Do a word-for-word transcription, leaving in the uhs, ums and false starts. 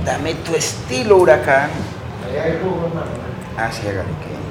Dame tu estilo, huracán. Ahí hay jugo, hermano. Ah, sí, hágale que.